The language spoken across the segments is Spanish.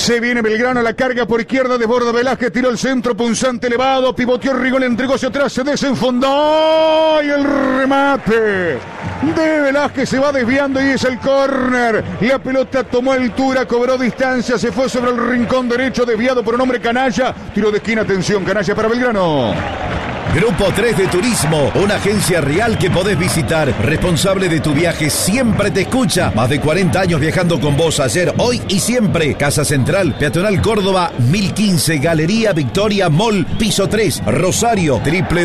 Se viene Belgrano a la carga por izquierda, desborda Velázquez, tiró el centro, punzante elevado, pivoteó Rigón, entregó hacia atrás, se desenfondó y el remate de Velázquez se va desviando y es el córner. La pelota tomó altura, cobró distancia, se fue sobre el rincón derecho, desviado por un hombre canalla. Tiro de esquina, atención, canalla para Belgrano. Grupo 3 de Turismo, una agencia real que podés visitar. Responsable de tu viaje, siempre te escucha. Más de 40 años viajando con vos, ayer, hoy y siempre. Casa Central, Peatonal Córdoba, 1015, Galería Victoria Mall, piso 3, Rosario,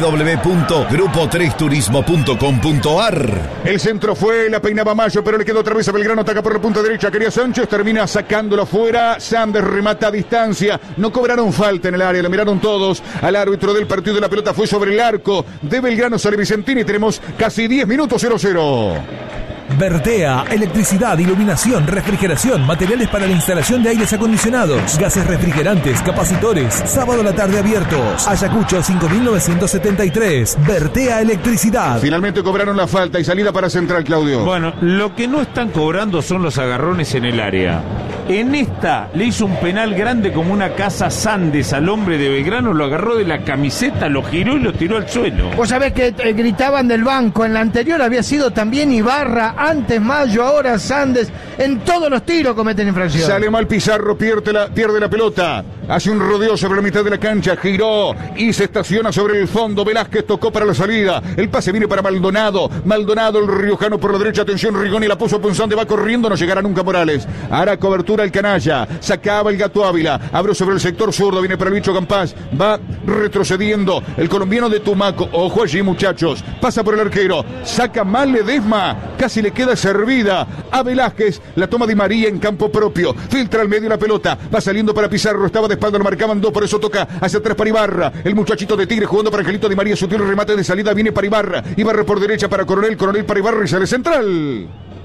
www.grupo3turismo.com.ar. El centro fue, la peinaba Mayo, pero le quedó otra vez a Belgrano, ataca por la punta derecha, quería Sánchez, termina sacándolo afuera. Sanders remata a distancia, no cobraron falta en el área, la miraron todos al árbitro del partido de la pelota, fue sobre el arco de Belgrano, Sale Vicentini. Tenemos casi 10 minutos, 0-0. Bertea, electricidad, iluminación, refrigeración, materiales para la instalación de aires acondicionados, gases refrigerantes, capacitores, sábado a la tarde abiertos. Ayacucho 5973, Bertea Electricidad. Finalmente cobraron la falta y salida para Central, Claudio. Bueno, lo que no están cobrando son los agarrones en el área. En esta le hizo un penal grande como una casa Sandes al hombre de Belgrano, lo agarró de la camiseta, lo giró y lo tiró al suelo. Vos sabés que gritaban del banco, en la anterior había sido también Ibarra, antes Mayo, ahora Sandes, en todos los tiros cometen infracción. Sale mal Pizarro, pierde la pelota, hace un rodeo sobre la mitad de la cancha, giró y se estaciona sobre el fondo. Velázquez tocó para la salida, el pase viene para Maldonado, el riojano por la derecha, atención, Rigoni la puso punzante, va corriendo, no llegará nunca Morales, hará cobertura el canalla, sacaba el Gato Ávila, abrió sobre el sector zurdo, viene para el bicho Campás, va retrocediendo el colombiano de Tumaco, ojo allí muchachos, pasa por el arquero, saca mal Ledesma, casi le queda servida a Velázquez, la toma Di María en campo propio, filtra al medio la pelota, va saliendo para Pizarro, estaba de espalda, lo marcaban dos, por eso toca hacia atrás para Ibarra, el muchachito de Tigre jugando para Angelito Di María, sutil remate de salida, viene para Ibarra por derecha para Coronel para Ibarra y sale Central.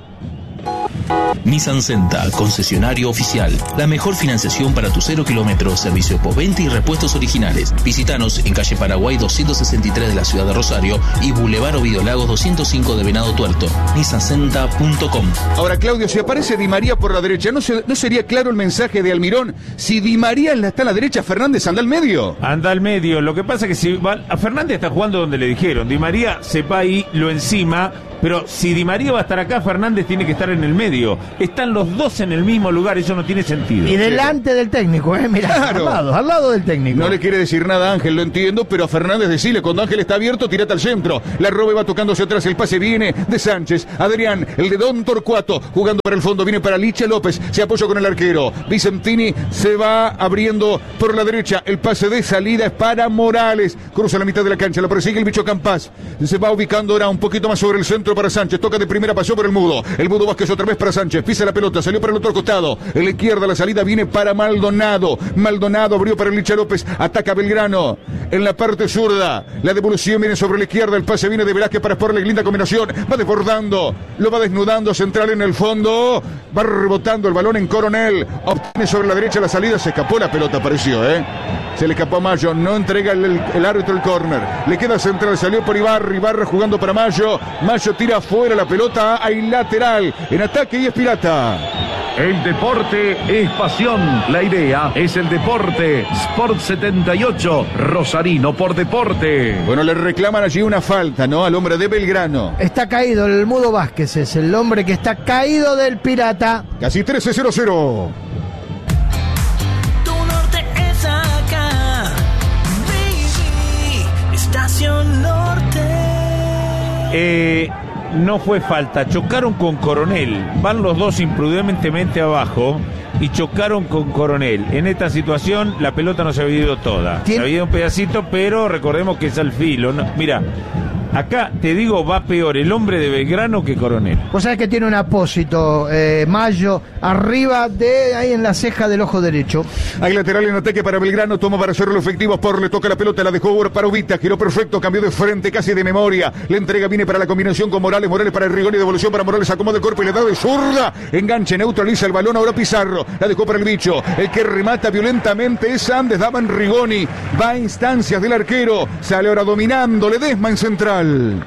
Nissan Senta, concesionario oficial. La mejor financiación para tu 0 kilómetros, servicio postventa y repuestos originales. Visítanos en calle Paraguay 263 de la ciudad de Rosario y Boulevard Ovidio Lagos 205 de Venado Tuerto. nissancenta.com. Ahora, Claudio, si aparece Di María por la derecha, ¿no sería claro el mensaje de Almirón? Si Di María está a la derecha, Fernández anda al medio. Anda al medio. Lo que pasa es que si a Fernández está jugando donde le dijeron. Di María se va ahí, lo encima. Pero si Di María va a estar acá, Fernández tiene que estar en el medio. Están los dos en el mismo lugar, eso no tiene sentido. Y delante del técnico, mirá, claro. al lado del técnico. No le quiere decir nada a Ángel, lo entiendo, pero a Fernández decirle, cuando Ángel está abierto, tirate al centro. La roba va tocándose atrás, el pase viene de Sánchez. Adrián, el de Don Torcuato, jugando para el fondo, viene para Licha López, se apoya con el arquero. Vicentini se va abriendo por la derecha, el pase de salida es para Morales. Cruza la mitad de la cancha, lo persigue el bicho Campás. Se va ubicando ahora un poquito más sobre el centro para Sánchez, toca de primera, pasó por el Mudo Vázquez otra vez para Sánchez, pisa la pelota, salió para el otro costado, en la izquierda la salida viene para Maldonado abrió para Licha López, ataca Belgrano, en la parte zurda, la devolución viene sobre la izquierda, el pase viene de Velázquez para Sporting, linda combinación, va desbordando, lo va desnudando, Central en el fondo, va rebotando el balón en Coronel, obtiene sobre la derecha la salida, se escapó la pelota, pareció, se le escapó a Mayo, no entrega el árbitro el córner, le queda Central, salió por Ibarra jugando para Mayo tira fuera la pelota, hay lateral, en ataque y es Pirata. El deporte es pasión, la idea es el deporte. Sport 78, Rosarino por deporte. Bueno, le reclaman allí una falta, ¿no? Al hombre de Belgrano. Está caído, el Mudo Vázquez es el hombre que está caído del Pirata. Casi 13-0-0. Tu norte es acá, baby, Estación Norte. No fue falta, chocaron con Coronel, van los dos imprudentemente abajo y chocaron con Coronel. En esta situación la pelota no se había ido toda, se había ido un pedacito, pero recordemos que es al filo, ¿no? Mira, acá te digo, va peor el hombre de Belgrano que Coronel. Vos sabés que tiene un apósito, Mayo, arriba de ahí en la ceja del ojo derecho. Hay lateral en ataque para Belgrano, toma para hacerlo efectivo, le toca la pelota, la dejó para Ubita, giró perfecto, cambió de frente casi de memoria, la entrega viene para la combinación con Morales para el Rigoni, devolución para Morales, acomoda el cuerpo y le da de zurda, enganche, neutraliza el balón, ahora Pizarro, la dejó para el bicho, el que remata violentamente es Andes, daba en Rigoni, va a instancias del arquero, sale ahora dominando Ledesma en Central.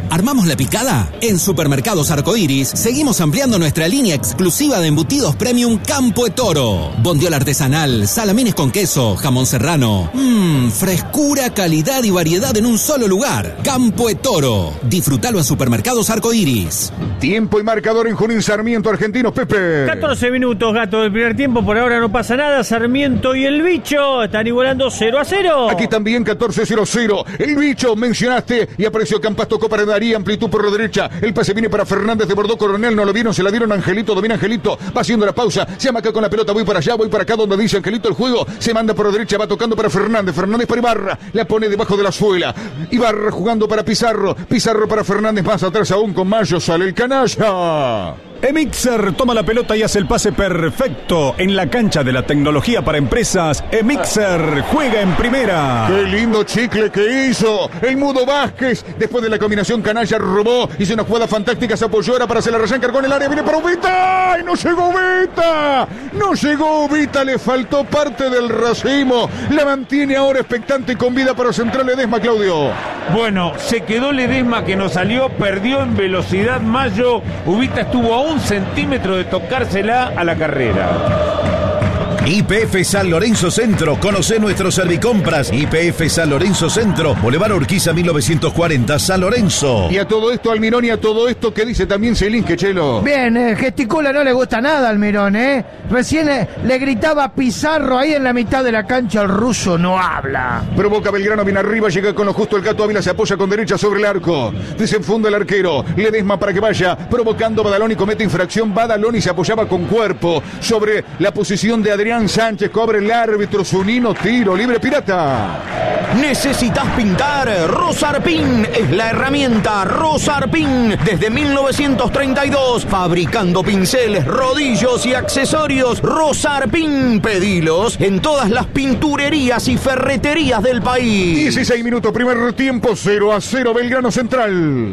¿Armamos la picada? En Supermercados Arcoiris seguimos ampliando nuestra línea exclusiva de embutidos premium Campo Toro. Bondiola artesanal, salamines con queso, jamón serrano. Frescura, calidad y variedad en un solo lugar. Campo Toro. Disfrútalo en Supermercados Arcoiris. Tiempo y marcador en Junín Sarmiento, Argentinos, Pepe. 14 minutos, Gato, del primer tiempo. Por ahora no pasa nada. Sarmiento y el Bicho están igualando 0-0. Aquí también 14-0-0. El Bicho, mencionaste, y apareció Campas, tocó para Darío, amplitud por la derecha. El pase viene para Fernández, de Bordó Coronel, no lo vieron, se la dieron a Angelito, domina Angelito, va haciendo la pausa, se amaca con la pelota, voy para allá, voy para acá, donde dice Angelito el juego, se manda por la derecha, va tocando para Fernández, Fernández para Ibarra, la pone debajo de la suela, Ibarra jugando para Pizarro, Pizarro para Fernández, más atrás aún con Mayo, sale el canalla. Emixer toma la pelota y hace el pase perfecto en la cancha de la tecnología para empresas. Emixer juega en primera. ¡Qué lindo chicle que hizo! El Mudo Vázquez, después de la combinación canalla, robó, hizo una jugada fantástica, se apoyó, era para hacer la raya, cargó en el área, viene para Ubita. ¡Ay, no llegó Ubita! No llegó Ubita, le faltó parte del racimo. La mantiene ahora expectante y con vida para Central Ledesma, Claudio. Bueno, se quedó Ledesma que no salió, perdió en velocidad Mayo. Ubita estuvo a 1 centímetro de tocársela a la carrera. YPF San Lorenzo Centro. Conoce nuestros servicompras. YPF San Lorenzo Centro. Boulevard Urquiza 1940, San Lorenzo. Y a todo esto, Almirón, y a todo esto, ¿qué dice también Celín, Quechelo? Bien, gesticula, no le gusta nada Almirón, Recién le gritaba Pizarro ahí en la mitad de la cancha, el ruso no habla. Provoca Belgrano, viene arriba, llega con lo justo el Gato Ávila, se apoya con derecha sobre el arco. Desenfunda el arquero, Ledesma para que vaya, provocando Badaloni, comete infracción, Badaloni se apoyaba con cuerpo sobre la posición de Adrián Sánchez, cobra el árbitro, Zunino, tiro libre, Pirata. ¿Necesitas pintar? Rosarpin es la herramienta. Rosarpin, desde 1932, fabricando pinceles, rodillos y accesorios. Rosarpin, pedilos en todas las pinturerías y ferreterías del país. 16 minutos, primer tiempo, 0-0, Belgrano Central.